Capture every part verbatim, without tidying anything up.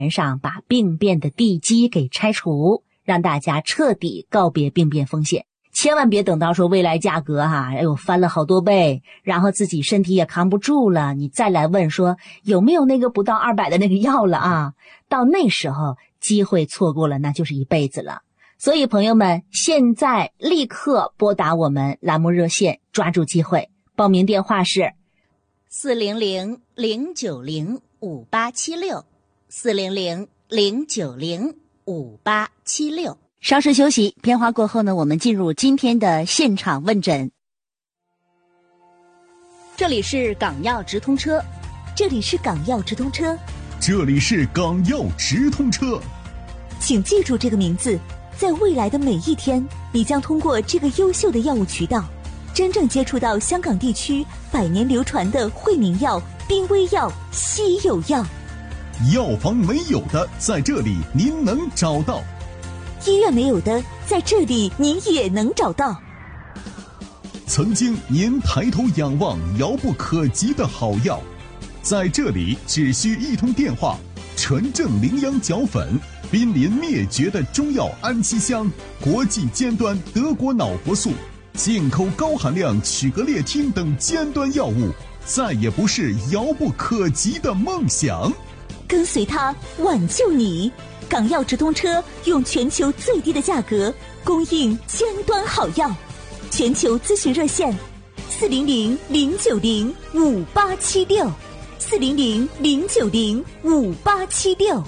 上把病变的地基给拆除，让大家彻底告别病变风险。千万别等到说未来价格哈、啊，哎呦翻了好多倍，然后自己身体也扛不住了，你再来问说有没有那个不到二百的那个药了啊？到那时候机会错过了，那就是一辈子了。所以朋友们，现在立刻拨打我们栏目热线，抓住机会。报名电话是四零零零九零五八七六，四零零零九零五八七六。稍事休息，片花过后呢，我们进入今天的现场问诊。这里是港药直通车， 这里是港药直通车， 这里是港药直通车。 请记住这个名字，在未来的每一天，你将通过这个优秀的药物渠道，真正接触到香港地区百年流传的惠民药、濒危药、稀有药。 药房没有的，在这里您能找到。 医院没有的，在这里您也能找到。 曾经您抬头仰望遥不可及的好药，在这里只需一通电话，纯正羚羊角粉，濒临灭绝的中药安息香，国际尖端德国脑活素，进口高含量曲格列汀等尖端药物，再也不是遥不可及的梦想。 跟随它，挽救你。港药直通车用全球最低的价格供应尖端好药，全球咨询热线四零零零九零五八七六，四零零零九零五八七六。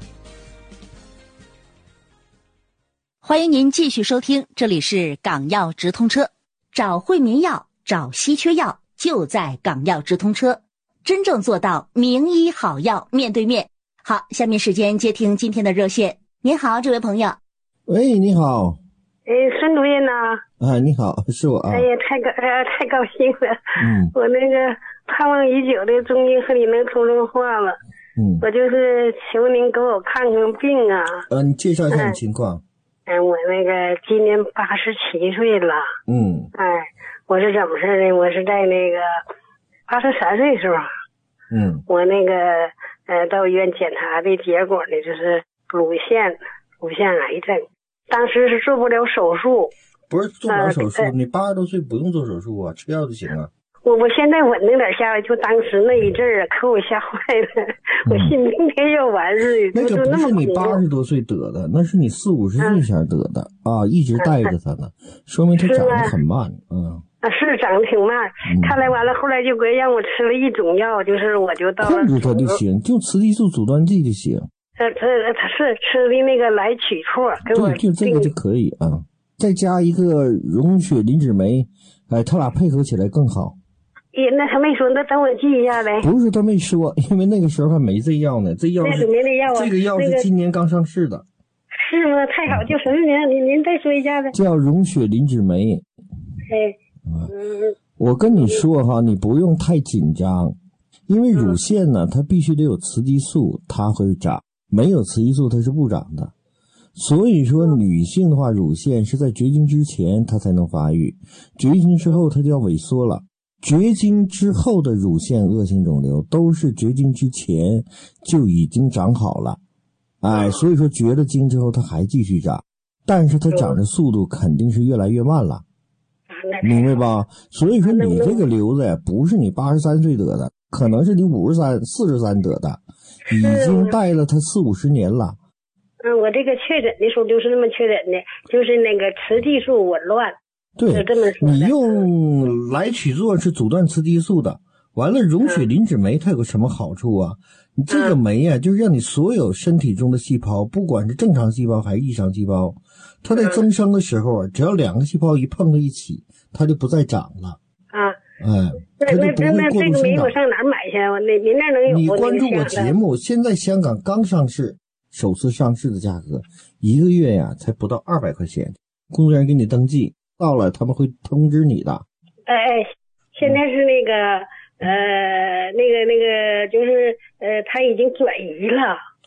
欢迎您继续收听，这里是港药直通车，找惠民药，找稀缺药，就在港药直通车，真正做到名医好药面对面。好，下面时间接听今天的热线。您好，这位朋友。 喂，你好。 哎，孙主任呐。 啊，你好，是我啊。 哎呀，太高，哎呀，太高兴了。 嗯。 我那个盼望已久的中医和你能通上话了。 嗯。 我就是求您给我看看病啊。 呃，你介绍一下你情况。 哎、嗯，我那个今年八十七岁了。 嗯。 哎，我是怎么事呢？我是在那个八十三岁时候。 嗯。 我那个。呃，到医院检查的结果呢，就是乳腺乳腺癌症，当时是做不了手术。 不是做不了手术，呃、你八十多岁不用做手术啊，吃药就行啊。 我我现在稳定点下来，就当时那一阵儿可我吓坏了，嗯、我信明天要完似的。 那个不是你八十多岁得的，那是你四五十岁前得的、嗯、啊，一直带着它呢，嗯、说明它长得很慢，嗯。 啊，是长得挺慢，嗯、看来完了，后来就给让我吃了一种药，就是我就到了控制它就行，就雌激素阻断剂就行。 呃，这他是吃的那个来曲唑，给我对，就这个就可以啊，再加一个溶血磷脂酶，哎，他俩配合起来更好。 也那他没说，那等我记一下呗。 不是他没说，因为那个时候还没这药呢，这药是没这药啊， 这个药是今年刚上市的。 是吗？太好，叫什么名？您您再说一下呗。 叫溶血磷脂酶。 哎。 嗯，我跟你说哈，你不用太紧张，因为乳腺呢，它必须得有雌激素，它会长，没有雌激素它是不长的。所以说，女性的话，乳腺是在绝经之前它才能发育，绝经之后它就要萎缩了。绝经之后的乳腺恶性肿瘤都是绝经之前就已经长好了，哎，所以说绝了经之后它还继续长，但是它长的速度肯定是越来越慢了。明白吧？所以说你这个瘤子呀，不是你八十三岁得的，可能是你五十三、四十三得的，已经带了它四五十年了。 嗯，我这个确诊的时候就是那么确诊的，就是那个雌激素紊乱。 对， 就这么说的。 你用来曲唑是阻断雌激素的，完了溶血磷脂酶它有个什么好处啊？你这个酶啊，就是让你所有身体中的细胞，不管是正常细胞还是异常细胞，它在增生的时候啊，只要两个细胞一碰在一起，它就不再长了。 啊， 哎，它就不会过度生长。 那这个酶我上哪儿买去？那您那能有？ 你关注我节目，现在香港刚上市，首次上市的价格，一个月呀才不到二百块钱，工作人员给你登记，到了他们会通知你的。 哎哎，现在是那个。呃，那个那个就是呃，他已经转移了。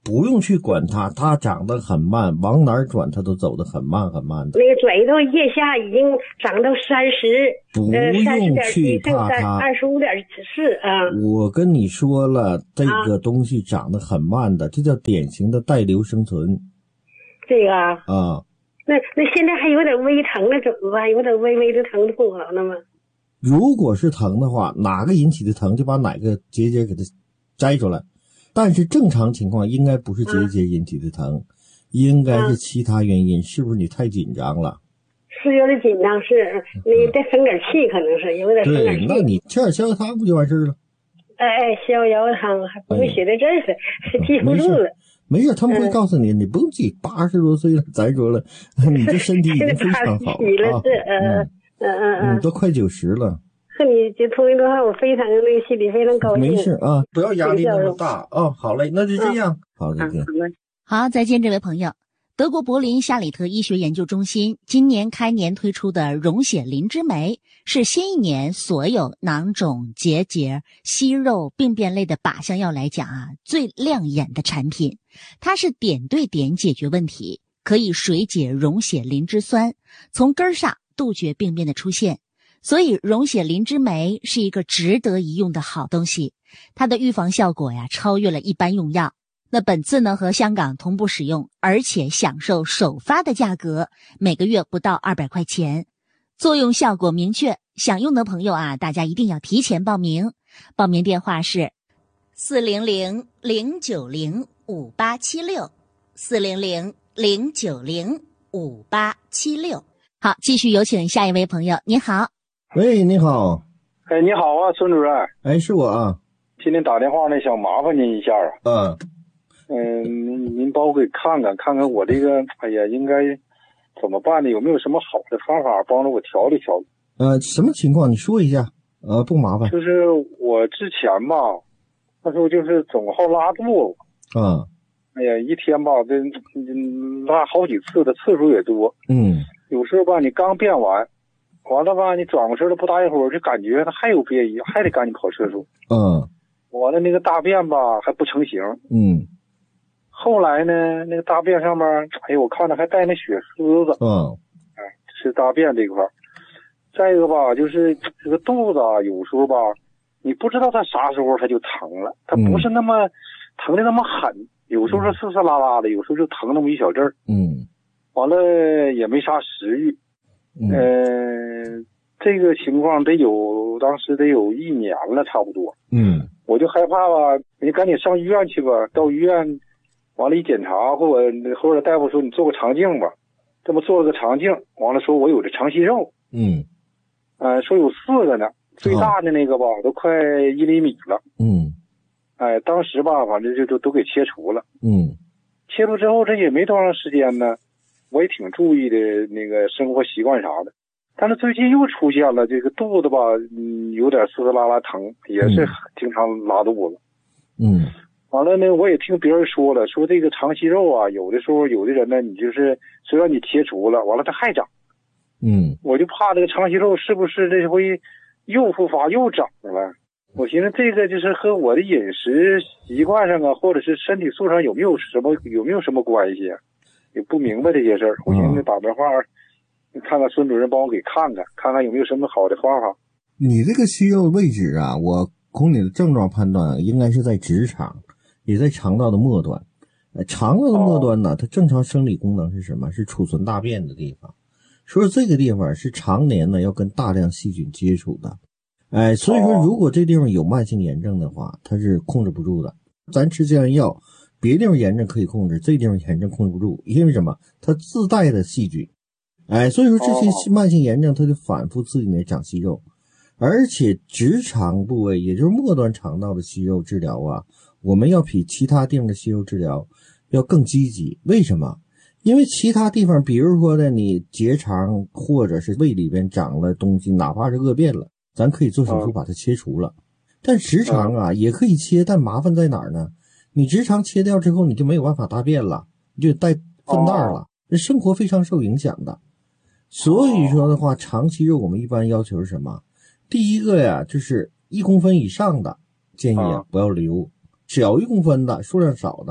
不用去管它，它长得很慢，往哪儿转它都走得很慢很慢的。 那个转移到腋下已经长到三十， 不呃，三十用点七， 去怕它。 二十五点四啊。 我跟你说了，这个东西长得很慢的，这叫典型的带瘤生存。 这个啊。 啊。 那那现在还有点微疼了，怎么办？有点微微的疼痛好了吗？ 如果是疼的话，哪个引起的疼就把哪个结节给它摘出来。但是正常情况应该不是结节引起的疼，啊、应该是其他原因。是不是你太紧张了？ 是有点紧张，是你再生点气，可能是有点生点气。 对，那你吃点消消汤不就完事了？ 哎哎，消消汤还不会写在这儿了，哎、记不住了。 没事，他们会告诉你，嗯、你不用记，八十多岁了，咱说了，你这身体已经非常好了啊。 嗯嗯嗯嗯， 都快九十了。 和你就通一段话，我非常那个心里非常高兴。 没事啊，不要压力那么大啊。好嘞，那就这样。嗯、好，再见。 好，再见，这位朋友。德国柏林夏里特医学研究中心今年开年推出的溶血灵芝酶，是新一年所有囊肿、结节、息肉、病变类的靶向药来讲啊，最亮眼的产品。它是点对点解决问题，可以水解溶血磷脂酸，从根儿上杜绝病变的出现。所以溶血磷脂酶是一个值得一用的好东西，它的预防效果呀超越了一般用药。那本次呢和香港同步使用，而且享受首发的价格，每个月不到二百块钱，作用效果明确。想用的朋友啊，大家一定要提前报名。报名电话是四零零零九零五八七六，四零零零九零五八七六。好，继续有请下一位朋友。你好。 喂，你好。 哎，你好啊，孙主任。 哎，是我啊。 今天打电话呢，想麻烦您一下啊。 嗯。 嗯，您您帮我给看看，看看我这个，哎呀，应该怎么办呢？有没有什么好的方法帮着我调理调理？ 呃，什么情况？你说一下。呃，不麻烦。 就是我之前吧，那时候就是总好拉肚子。 嗯。 哎呀，一天吧，这拉好几次的次数也多。 嗯。 有时候吧，你刚便完，完了吧，你转过身了不大一会儿，就感觉它还有便意，还得赶紧跑厕所。 嗯。 完了那个大便吧还不成形。 嗯。 后来呢，那个大便上面，哎呦，我看着还带那血丝子。 嗯。 哎，是大便这块儿。再一个吧，就是这个肚子啊，有时候吧，你不知道它啥时候它就疼了，它不是那么、嗯、疼的那么狠，有时候是嘶嘶啦啦的，有时候就疼那么一小阵儿。 嗯。 完了也没啥食欲。嗯。呃，这个情况得有，当时得有一年了，差不多。 嗯。 我就害怕吧，你赶紧上医院去吧，到医院。完了，一检查，或者或者大夫说你做个肠镜吧，这么做了个肠镜，完了说我有这肠息肉， 嗯， 呃，说有四个呢，最大的那个吧，哦、都快一厘米了， 嗯， 哎，当时吧，反正就都都给切除了， 嗯， 切除之后这也没多长时间呢，我也挺注意的那个生活习惯啥的，但是最近又出现了这个肚子吧，嗯，有点嘶嘶啦啦疼，也是经常拉肚子， 嗯。 完了呢，我也听别人说了，说这个肠息肉啊，有的时候有的人呢，你就是虽然你切除了，完了它还长。 嗯。 我就怕这个肠息肉是不是这回又复发又长了？我寻思这个就是和我的饮食习惯上啊，或者是身体素质上有没有什么有没有什么关系啊？也不明白这些事儿。我寻思打电话，看看孙主任帮我给看看，看看有没有什么好的方法。 你这个息肉位置啊，我从你的症状判断，应该是在直肠。也在肠道的末端，呃，肠道的末端呢，它正常生理功能是什么？是储存大便的地方。所以这个地方是常年呢要跟大量细菌接触的，哎，所以说如果这地方有慢性炎症的话，它是控制不住的。咱吃这样药，别地方炎症可以控制，这地方炎症控制不住，因为什么？它自带的细菌，哎，所以说这些慢性炎症它就反复刺激你长息肉，而且直肠部位，也就是末端肠道的息肉治疗啊。我们要比其他地方的息肉治疗要更积极，为什么？因为其他地方，比如说呢，你结肠或者是胃里边长了东西，哪怕是恶变了，咱可以做手术把它切除了。但直肠啊也可以切，但麻烦在哪儿呢？你直肠切掉之后，你就没有办法大便了，你就带粪袋了，这生活非常受影响的。所以说的话，长息肉我们一般要求是什么？第一个呀，就是一公分以上的建议啊不要留。小一公分的数量少的，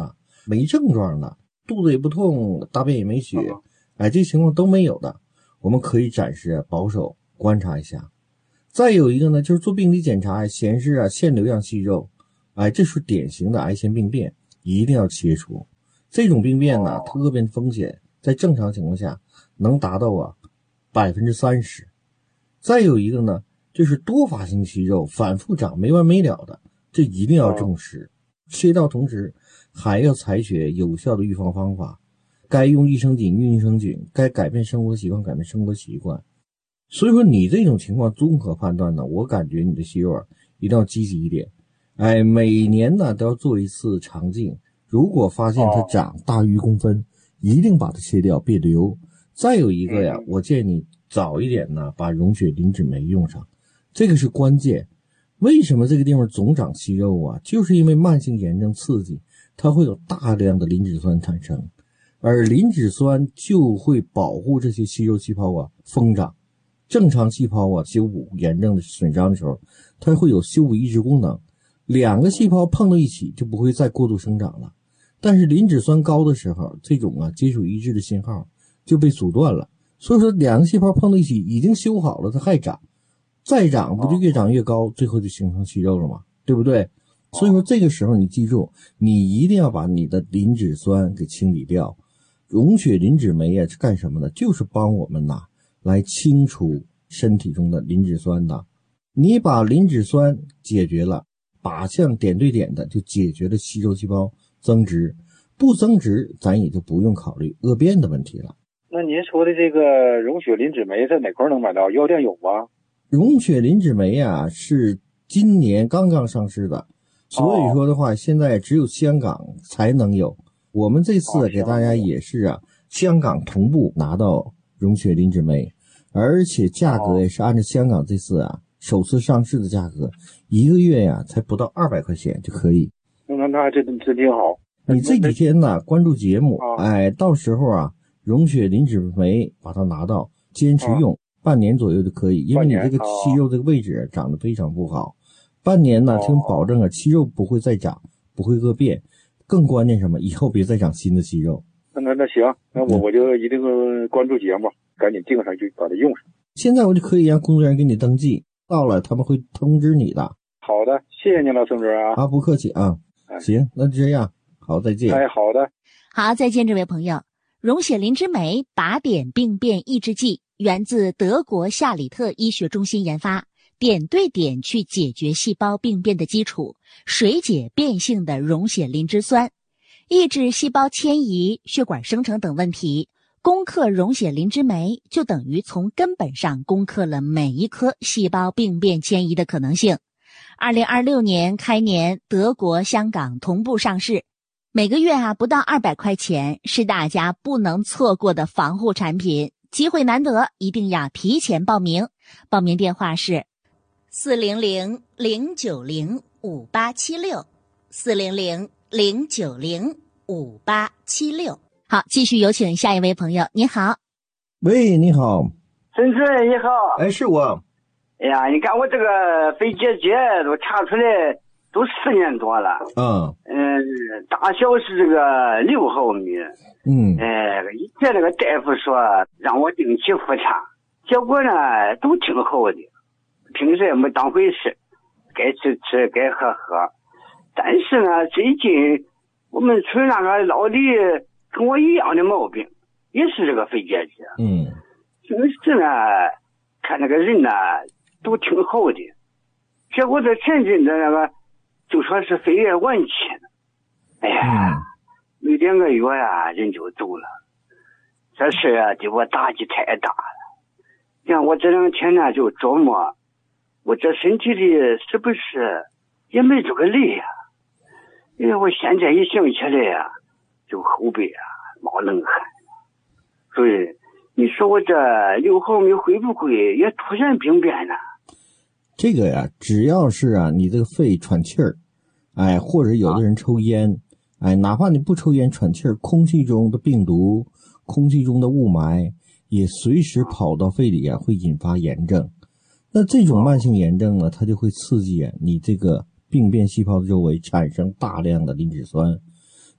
没症状的，肚子也不痛，大便也没血，哎，这情况都没有的，我们可以暂时保守观察一下。再有一个呢，就是做病理检查显示啊腺瘤样息肉，哎，这是典型的癌前病变，一定要切除。这种病变呢，它恶变风险在正常情况下能达到啊百分之三十。再有一个呢，就是多发性息肉反复长没完没了的，这一定要重视。切到同时还要采取有效的预防方法，该用益生菌用益生菌，该改变生活习惯改变生活习惯。所以说你这种情况综合判断呢，我感觉你的息肉啊一定要积极一点。哎，每年呢都要做一次肠镜，如果发现它长大于一公分，一定把它切掉，别留。再有一个呀，我建议你早一点呢把溶血磷脂酶用上，这个是关键。为什么这个地方总长息肉啊？就是因为慢性炎症刺激，它会有大量的磷脂酸产生，而磷脂酸就会保护这些息肉细胞啊疯长。正常细胞啊修补炎症的损伤的时候，它会有修补抑制功能，两个细胞碰到一起就不会再过度生长了。但是磷脂酸高的时候，这种啊接触抑制的信号就被阻断了，所以说两个细胞碰到一起已经修好了，它还长，再长不就越长越高，最后就形成息肉了吗？对不对？所以说这个时候你记住，你一定要把你的磷脂酸给清理掉。溶血磷脂酶啊是干什么的？就是帮我们呐来清除身体中的磷脂酸的。你把磷脂酸解决了，靶向点对点的就解决了息肉细胞增殖，不增殖咱也就不用考虑恶变的问题了。 那您说的这个溶血磷脂酶在哪块能买到？药店有吗？ 溶血磷脂酶啊是今年刚刚上市的，所以说的话、哦、现在只有香港才能有。我们这次给大家也是啊、哦、香港同步拿到溶血磷脂酶，而且价格也是按照香港这次啊首次上市的价格，一个月呀、啊、才不到二百块钱就可以。 那那这这挺好。 你这几天呢关注节目，哎，到时候啊溶血磷脂酶把它拿到，坚持用、啊、半年左右就可以，因为你这个息肉这个位置长得非常不好。半年呢听保证啊息肉不会再长，不会恶变，更关键什么，以后别再长新的息肉。 那那那行，那我我就一定关注节目，赶紧订上去把它用上。 现在我就可以让工作人员给你登记，到了他们会通知你的。 好的，谢谢您了，宋主任啊。 啊，不客气啊。行，那就这样，好，再见。 哎，好的， 好，再见，这位朋友。溶血磷脂酶靶点病变抑制剂源自德国夏里特医学中心研发，点对点去解决细胞病变的基础，水解变性的溶血磷脂酸，抑制细胞迁移、血管生成等问题。攻克溶血磷脂酶就等于从根本上攻克了每一颗细胞病变迁移的可能性。二零二六年开年，德国、香港同步上市，每个月啊不到二百块钱，是大家不能错过的防护产品，机会难得，一定要提前报名。报名电话是四零零零九零五八七六四零零零九零五八七六。好，继续有请下一位朋友。你好。 喂，你好。 孙主任你好。 哎，是我。 哎呀，你看我这个肺结节都查出来都四年多了。 嗯嗯，大小是这个六毫米。 嗯。 哎，以前那个大夫说让我定期复查，结果呢都挺好的，平时也没当回事，该吃吃该喝喝。但是呢，最近我们村那个老李跟我一样的毛病，也是这个肺结节。 嗯。 平时呢看那个人呢都挺好的，结果这前阵子那个就说是肺炎晚期了，哎呀， 嗯、 没两个月呀人就走了，这事啊对我打击太大了。你看我这两天呢就琢磨，我这身体里是不是也没这个累呀、啊？因为我现在一想起来呀、啊，就后背啊冒冷汗，所以你说我这六毫米会不会也突然病变呢？ 这个呀，只要是啊，你这个肺喘气儿，哎，或者有的人抽烟，哎，哪怕你不抽烟喘气儿，空气中的病毒、空气中的雾霾也随时跑到肺里啊，会引发炎症。那这种慢性炎症呢，它就会刺激啊你这个病变细胞的周围产生大量的磷脂酸。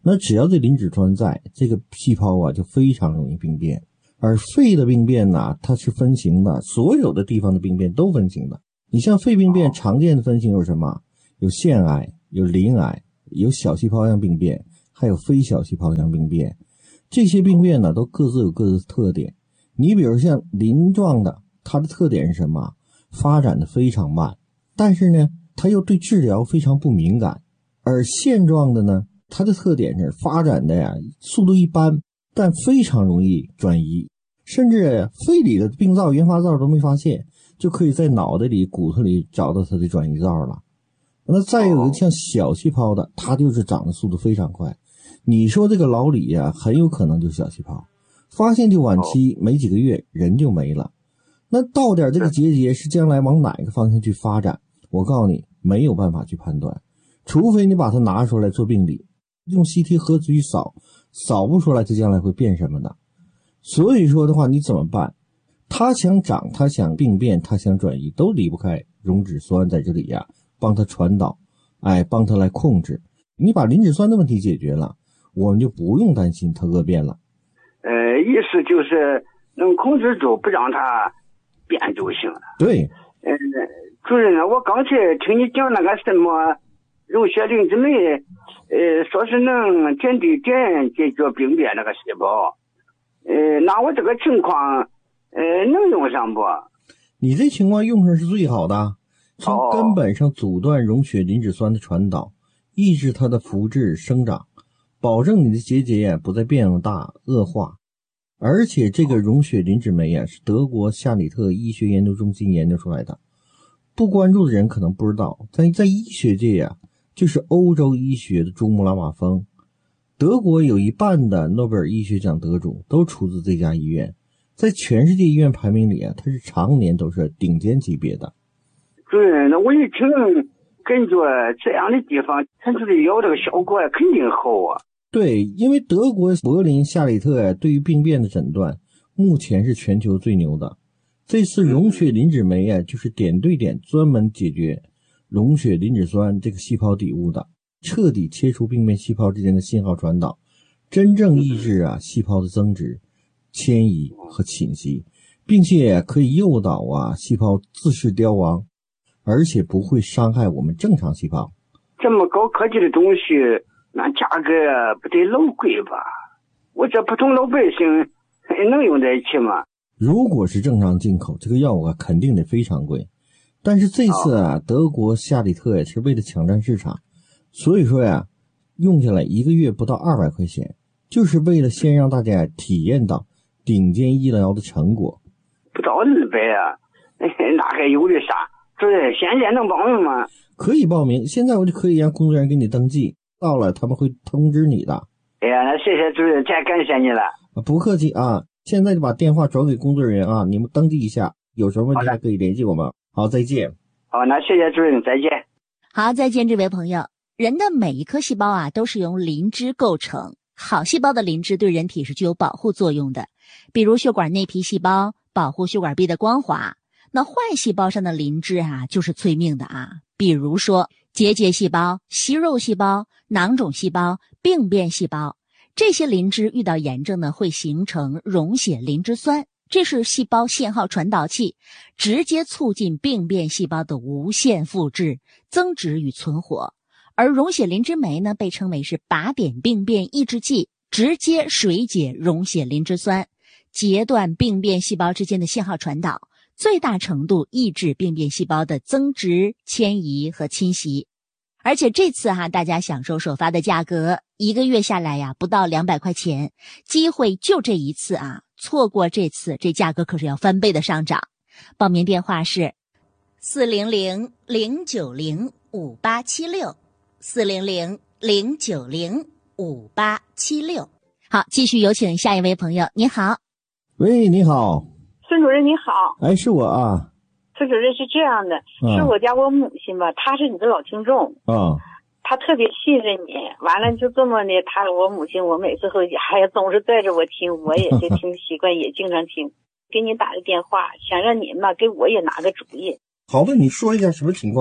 那只要这磷脂酸在，这个细胞啊就非常容易病变。而肺的病变呢，它是分型的，所有的地方的病变都分型的。你像肺病变常见的分型有什么？有腺癌，有鳞癌，有小细胞样病变，还有非小细胞样病变。这些病变呢，都各自有各自的特点。你比如像鳞状的，它的特点是什么？发展的非常慢，但是呢，它又对治疗非常不敏感。而腺状的呢，它的特点是发展的呀，速度一般，但非常容易转移，甚至肺里的病灶、原发灶都没发现，就可以在脑袋里、骨头里找到它的转移灶了。那再有一个像小细胞的，它就是长的速度非常快。你说这个老李呀、啊，很有可能就是小细胞，发现就晚期，没几个月人就没了。那到点这个结节是将来往哪个方向去发展？我告诉你，没有办法去判断，除非你把它拿出来做病理，用 C T 核磁去扫，扫不出来它将来会变什么的。所以说的话，你怎么办？它想长，它想病变，它想转移，都离不开溶脂酸在这里呀、啊，帮它传导，哎，帮它来控制。你把磷脂酸的问题解决了，我们就不用担心它恶变了。 呃，意思就是能控制住，不让它变就行了。 对。 呃，主任啊，我刚才听你讲那个什么溶血磷脂酶，呃，说是能点对点解决病变那个细胞。呃，那我这个情况，呃，能用上不？ 你这情况用上是最好的，从根本上阻断溶血磷脂酸的传导，抑制它的复制生长，保证你的结节不再变大恶化。而且这个溶血磷脂酶啊，是德国夏里特医学研究中心研究出来的。不关注的人可能不知道，在在医学界啊，就是欧洲医学的珠穆朗玛峰。德国有一半的诺贝尔医学奖得主都出自这家医院，在全世界医院排名里啊，它是常年都是顶尖级别的。 主任，那我一听感觉这样的地方产出的药这个效果肯定好啊。 对，因为德国柏林夏里特呀，对于病变的诊断目前是全球最牛的。这次溶血磷脂酶啊，就是点对点专门解决溶血磷脂酸这个细胞底物的，彻底切除病变细胞之间的信号传导，真正抑制啊细胞的增殖、迁移和侵袭，并且可以诱导啊细胞自噬凋亡，而且不会伤害我们正常细胞。 这么高科技的东西，那价格不得老贵吧？我这普通老百姓能用得起吗？ 如果是正常进口，这个药物啊肯定得非常贵。但是这次啊，德国夏里特也是为了抢占市场，所以说呀，用下来一个月不到二百块钱，就是为了先让大家体验到顶尖医疗的成果。 不到二百啊，那还犹豫啥？主任，现在能报名吗？ 可以报名，现在我就可以让工作人员给你登记，到了他们会通知你的。 哎呀，那谢谢主任，太感谢你了。 不客气啊，现在就把电话转给工作人员啊，你们登记一下，有什么问题还可以联系我们。好，再见。 好，那谢谢主任，再见。 好，再见，这位朋友。人的每一颗细胞啊，都是由磷脂构成。好细胞的磷脂对人体是具有保护作用的，比如血管内皮细胞保护血管壁的光滑。那坏细胞上的磷脂啊，就是催命的啊，比如说结节细胞、息肉细胞、囊肿细胞、病变细胞，这些磷脂遇到炎症呢，会形成溶血磷脂酸，这是细胞信号传导器，直接促进病变细胞的无限复制、增殖与存活。而溶血磷脂酶呢，被称为是靶点病变抑制剂，直接水解溶血磷脂酸，截断病变细胞之间的信号传导，最大程度抑制病变细胞的增殖、迁移和侵袭。而且这次哈、啊，大家享受首发的价格，一个月下来呀，不到两百块钱，机会就这一次啊，错过这次，这价格可是要翻倍的上涨。报名电话是四零零零九零五八七六，四零零零九零五八七六。好，继续有请下一位朋友。你好。 喂，你好。 孙主任你好。 哎，是我啊。 孙主任是这样的、嗯、是我家我母亲吧，她是你的老听众啊、嗯， 她特别信任你，完了就这么的，她我母亲我每次回家还总是带着我听，我也是听习惯也经常听给你打个电话，想让您吧给我也拿个主意。 好的，你说一下什么情况？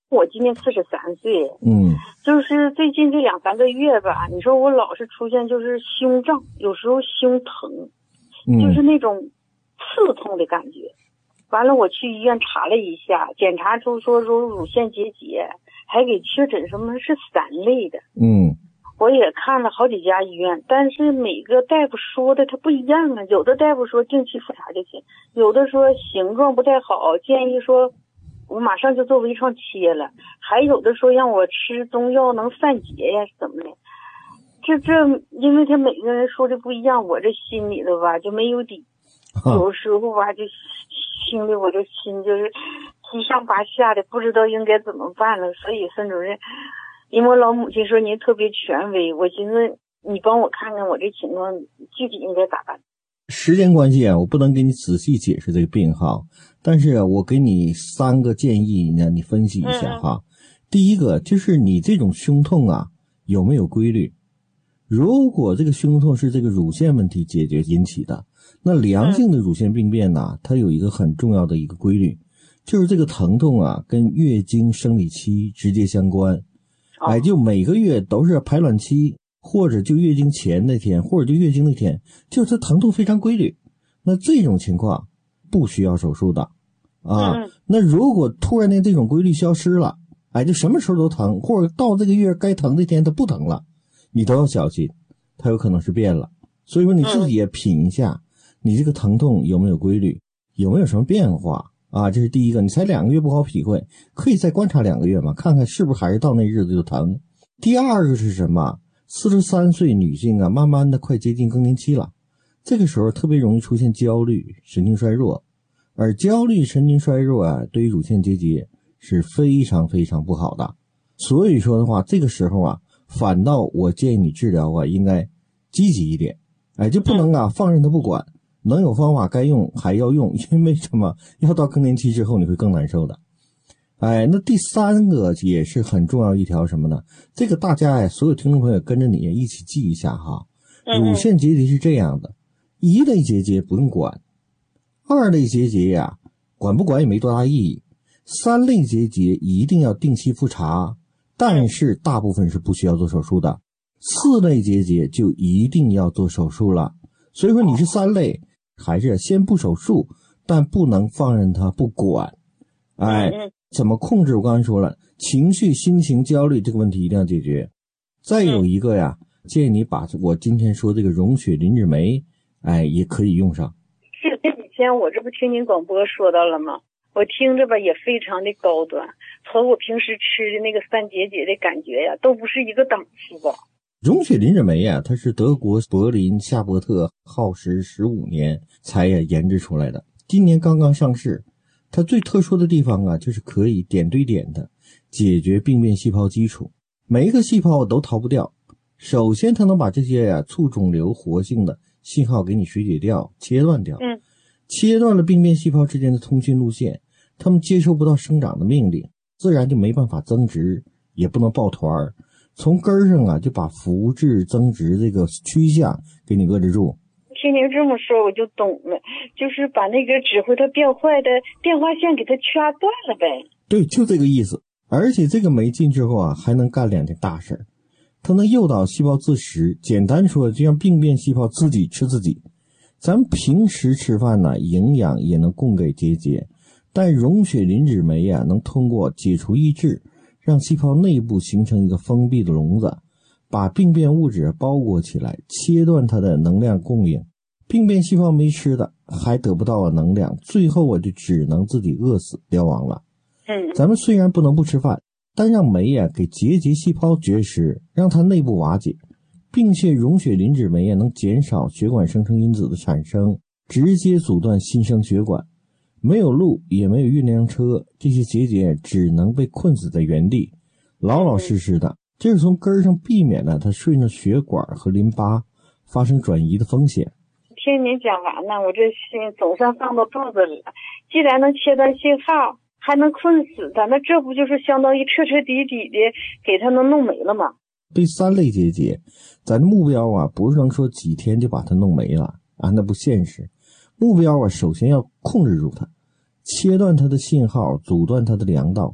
我今年四十三岁， 嗯， 就是最近这两三个月吧，你说我老是出现就是胸胀，有时候胸疼， 嗯就是那种刺痛的感觉。完了，我去医院查了一下，检查出说有乳腺结节，还给确诊什么是三类的。 嗯， 我也看了好几家医院，但是每个大夫说的他不一样啊。有的大夫说定期复查就行，有的说形状不太好，建议说我马上就做微创切了，还有的说让我吃中药能散结呀，怎么的？这这，因为他每个人说的不一样，我这心里头吧就没有底，有时候吧就听的我这心就是七上八下的，不知道应该怎么办了。所以孙主任，因为我老母亲说您特别权威，我寻思你帮我看看我这情况具体应该咋办。 时间关系啊，我不能给你仔细解释这个病哈，但是我给你三个建议呢，你分析一下哈。嗯、第一个就是你这种胸痛啊有没有规律？如果这个胸痛是这个乳腺问题解决引起的，那良性的乳腺病变呢、啊，它有一个很重要的一个规律，就是这个疼痛啊跟月经生理期直接相关。哎，就每个月都是排卵期，或者就月经前那天，或者就月经那天，就是它疼痛非常规律。那这种情况不需要手术的啊。嗯、那如果突然间这种规律消失了，哎，就什么时候都疼，或者到这个月该疼那天它不疼了，你都要小心，它有可能是变了。所以说你自己也品一下，你这个疼痛有没有规律，有没有什么变化啊？这是第一个，你才两个月不好体会，可以再观察两个月嘛，看看是不是还是到那日子就疼。第二个是什么？四十三岁女性啊，慢慢的快接近更年期了，这个时候特别容易出现焦虑、神经衰弱，而焦虑、神经衰弱啊，对于乳腺结节是非常非常不好的。所以说的话，这个时候啊，反倒我建议你治疗啊，应该积极一点，哎，就不能啊放任它不管，能有方法该用还要用，因为什么？要到更年期之后你会更难受的。哎，那第三个也是很重要一条什么呢？这个大家呀，所有听众朋友跟着你一起记一下哈。乳腺结节是这样的，一类结节不用管，二类结节呀，管不管也没多大意义，三类结节一定要定期复查，但是大部分是不需要做手术的，四类结节就一定要做手术了。所以说你是三类，还是先不手术，但不能放任它不管。哎，怎么控制？我刚才说了，情绪、心情、焦虑这个问题一定要解决。再有一个呀，建议你把我今天说这个溶血磷脂酶，哎，也可以用上。 是这几天我这不听您广播说到了吗？我听着吧也非常的高端，和我平时吃的那个三结节的感觉呀，都不是一个档次的。 溶血磷脂酶啊，它是德国柏林夏伯特耗时十五年才呀研制出来的，今年刚刚上市。它最特殊的地方啊，就是可以点对点的解决病变细胞基础，每一个细胞都逃不掉。首先它能把这些呀、啊、促肿瘤活性的信号给你水解掉、切断掉，嗯，切断了病变细胞之间的通讯路线，它们接收不到生长的命令，自然就没办法增殖，也不能抱团儿，从根儿上啊就把复制增殖这个趋向给你遏制住。 听您这么说我就懂了，就是把那个指挥它变坏的电话线给它掐断了呗。 对，就这个意思。而且这个酶进之后啊，还能干两件大事。它能诱导细胞自食，简单说就让病变细胞自己吃自己。咱们平时吃饭呢，营养也能供给结节，但溶血磷脂酶啊，能通过解除抑制，让细胞内部形成一个封闭的笼子，把病变物质包裹起来，切断它的能量供应。病变细胞没吃的，还得不到能量，最后我就只能自己饿死凋亡了。嗯，咱们虽然不能不吃饭，但让酶啊给结节细胞绝食，让它内部瓦解，并且溶血磷脂酶啊能减少血管生成因子的产生，直接阻断新生血管。没有路也没有运粮车，这些结节只能被困死在原地，老老实实的。这是从根上避免了它顺着血管和淋巴发生转移的风险。 听您讲完了，我这心总算放到肚子里了。既然能切断信号，还能困死它，那这不就是相当于彻彻底底的给它能弄没了吗？ 对三类结节，咱的目标啊，不是能说几天就把它弄没了啊，那不现实。目标啊，首先要控制住它，切断它的信号，阻断它的粮道，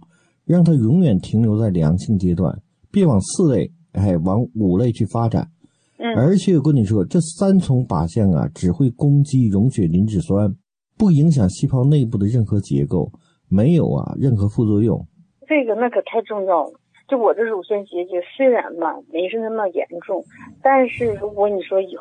让它永远停留在良性阶段，别往四类哎往五类去发展。 嗯， 而且我跟你说，这三重靶向啊只会攻击溶血磷脂酸，不影响细胞内部的任何结构，没有啊任何副作用。 这个那可太重要了。就我的乳腺结节虽然吧没是那么严重，但是如果你说以后